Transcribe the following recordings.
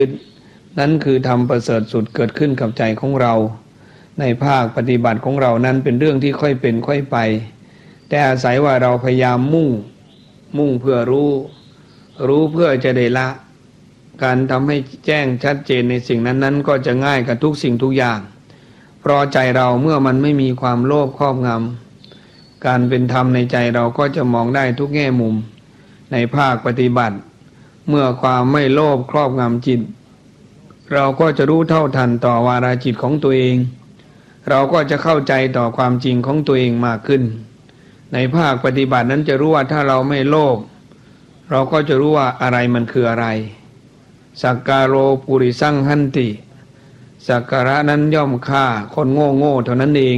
นั้นคือธรรมประเสริฐสุดเกิดขึ้นกับใจของเราในภาคปฏิบัติของเรานั้นเป็นเรื่องที่ค่อยเป็นค่อยไปแต่อาศัยว่าเราพยายามมุ่งเพื่อรู้เพื่อจะได้ละการทำให้แจ้งชัดเจนในสิ่งนั้นก็จะง่ายกับทุกสิ่งทุกอย่างเพราะใจเราเมื่อมันไม่มีความโลภครอบงำการเป็นธรรมในใจเราก็จะมองได้ทุกแง่มุมในภาคปฏิบัติเมื่อความไม่โลภครอบงำจิตเราก็จะรู้เท่าทันต่อวาระจิตของตัวเองเราก็จะเข้าใจต่อความจริงของตัวเองมากขึ้นในภาคปฏิบัตินั้นจะรู้ว่าถ้าเราไม่โลภเราก็จะรู้ว่าอะไรมันคืออะไรสักการโรปุริสังหันติสักการะนั้นย่อมฆ่าคนโง่เท่านั้นเอง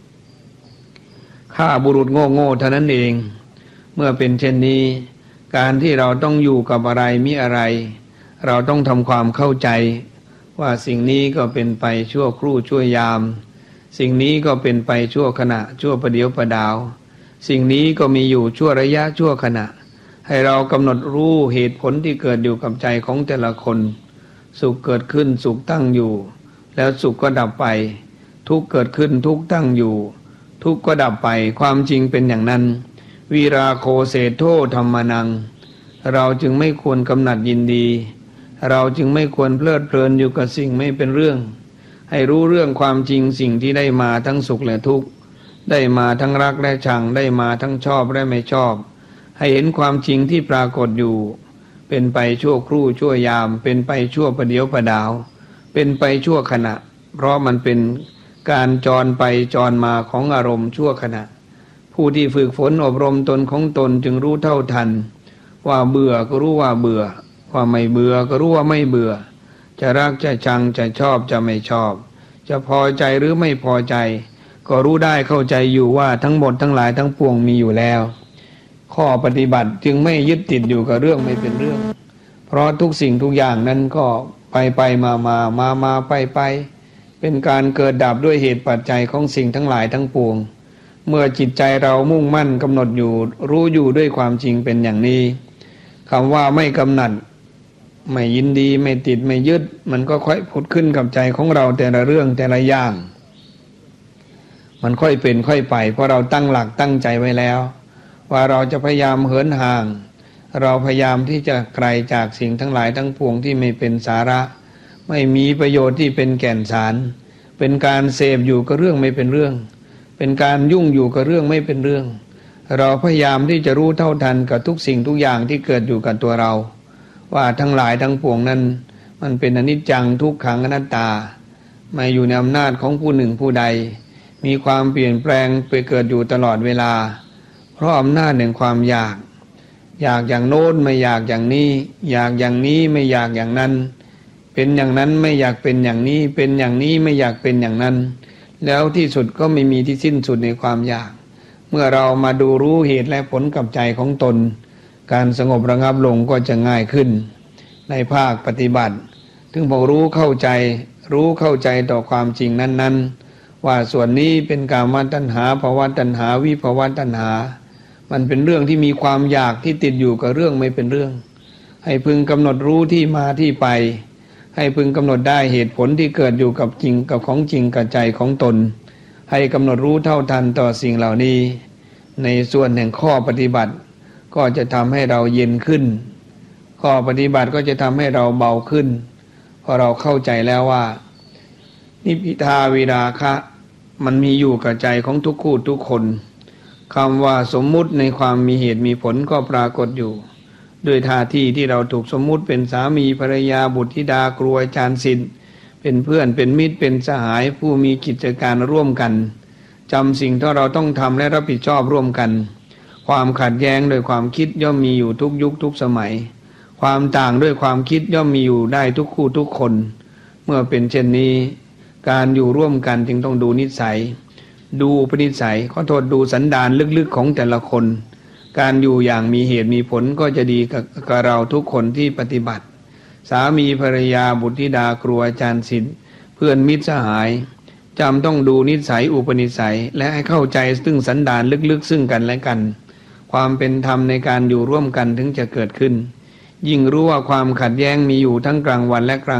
ฆ่าบุรุษโง่เท่านั้นเองเมื่อเป็นเช่นนี้การที่เราต้องอยู่กับอะไรมีอะไรเราต้องทำความเข้าใจว่าสิ่งนี้ก็เป็นไปชั่วครู่ชั่วยามสิ่งนี้ก็เป็นไปชั่วขณะชั่วประเดี๋ยวประดาวสิ่งนี้ก็มีอยู่ชั่วระยะชั่วขณะให้เรากำหนดรู้เหตุผลที่เกิดอยู่กับใจของแต่ละคนสุขเกิดขึ้นสุขตั้งอยู่แล้วสุขก็ดับไปทุกข์เกิดขึ้นทุกข์ตั้งอยู่ทุกข์ก็ดับไปความจริงเป็นอย่างนั้นวีราโคเสโธธัมมนังเราจึงไม่ควรกำหนัดยินดีเราจึงไม่ควรเพลิดเพลินอยู่กับสิ่งไม่เป็นเรื่องให้รู้เรื่องความจริงสิ่งที่ได้มาทั้งสุขและทุกข์ได้มาทั้งรักและชังได้มาทั้งชอบและไม่ชอบให้เห็นความจริงที่ปรากฏอยู่เป็นไปชั่วครู่ชั่วยามเป็นไปชั่วประเดี๋ยวประดาวเป็นไปชั่วขณะเพราะมันเป็นการจรไปจรมาของอารมณ์ชั่วขณะผู้ที่ฝึกฝนอบรมตนของตนจึงรู้เท่าทันว่าเบื่อก็รู้ว่าเบื่อว่าไม่เบื่อก็รู้ว่าไม่เบื่อจะรักจะชังจะชอบจะไม่ชอบจะพอใจหรือไม่พอใจก็รู้ได้เข้าใจอยู่ว่าทั้งหมดทั้งหลายทั้งปวงมีอยู่แล้วข้อปฏิบัติจึงไม่ยึดติดอยู่กับเรื่องไม่เป็นเรื่องเพราะทุกสิ่งทุกอย่างนั้นก็ไปมาไปเป็นการเกิดดับด้วยเหตุปัจจัยของสิ่งทั้งหลายทั้งปวงเมื่อจิตใจเรามุ่งมั่นกำหนดอยู่รู้อยู่ด้วยความจริงเป็นอย่างนี้คำว่าไม่กำหนัดไม่ยินดีไม่ติดไม่ยึดมันก็ค่อยผุดขึ้นกับใจของเราแต่ละเรื่องแต่ละอย่างมันค่อยเป็นค่อยไปเพราะเราตั้งหลักตั้งใจไว้แล้วว่าเราจะพยายามเหินห่างเราพยายามที่จะไกลจากสิ่งทั้งหลายทั้งปวงที่ไม่เป็นสาระไม่มีประโยชน์ที่เป็นแก่นสารเป็นการเสพอยู่กับเรื่องไม่เป็นเรื่องเป็นการยุ่งอยู่กับเรื่องไม่เป็นเรื่องเราพยายามที่จะรู้เท่าทันกับทุกสิ่งทุกอย่างที่เกิดอยู่กับตัวเราว่าทั้งหลายทั้งปวงนั้นมันเป็นอนิจจังทุกขังอนัตตาไม่อยู่ในอำนาจของผู้หนึ่งผู้ใดมีความเปลี่ยนแปลงไปเกิดอยู่ตลอดเวลาเพราะอำนาจแห่งความอยากอย่างโน้นไม่อยากอย่างนี้อยากอย่างนี้ไม่อยากอย่างนั้นเป็นอย่างนั้นไม่อยากเป็นอย่างนี้เป็นอย่างนี้ไม่อยากเป็นอย่างนั้นแล้วที่สุดก็ไม่มีที่สิ้นสุดในความอยากเมื่อเรามาดูรู้เหตุและผลกับใจของตนการสงบระงับลงก็จะง่ายขึ้นในภาคปฏิบัติถึงพอรู้เข้าใจต่อความจริงนั้นว่าส่วนนี้เป็นกามตัณหาภวตัณหาวิภวตัณหามันเป็นเรื่องที่มีความอยากที่ติดอยู่กับเรื่องไม่เป็นเรื่องให้พึงกำหนดรู้ที่มาที่ไปให้พึงกำหนดได้เหตุผลที่เกิดอยู่กับจริงกับของจริงกับใจของตนให้กำหนดรู้เท่าทันต่อสิ่งเหล่านี้ในส่วนแห่งข้อปฏิบัติก็จะทำให้เราเย็นขึ้นข้อปฏิบัติก็จะทำให้เราเบาขึ้นเพราะเราเข้าใจแล้วว่านิพพิทาวิราคะมันมีอยู่กับใจของทุกคู่ทุกคนคำว่าสมมุติในความมีเหตุมีผลก็ปรากฏอยู่ด้วยท่าทีที่เราถูกสมมุติเป็นสามีภรรยาบุตรธิดาครูอาจารย์ศิษย์เป็นเพื่อนเป็นมิตรเป็นสหายผู้มีกิจการร่วมกันจำสิ่งที่เราต้องทำและรับผิดชอบร่วมกันความขัดแย้งโดยความคิดย่อมมีอยู่ทุกยุคทุกสมัยความต่างด้วยความคิดย่อมมีอยู่ได้ทุกคู่ทุกคนเมื่อเป็นเช่นนี้การอยู่ร่วมกันจึงต้องดูนิสัยดูอุปนิสัยขอโทษดูสันดานลึกๆของแต่ละคนการอยู่อย่างมีเหตุมีผลก็จะดีกับเราทุกคนที่ปฏิบัติสามีภรรยาบุตรธิดาครูอาจารย์ศิษย์เพื่อนมิตรสหายจำต้องดูนิสัยอุปนิสัยและให้เข้าใจซึ่งสันดานลึกๆซึ่งกันและกันความเป็นธรรมในการอยู่ร่วมกันถึงจะเกิดขึ้นยิ่งรู้ว่าความขัดแย้งมีอยู่ทั้งกลางวันและกลาง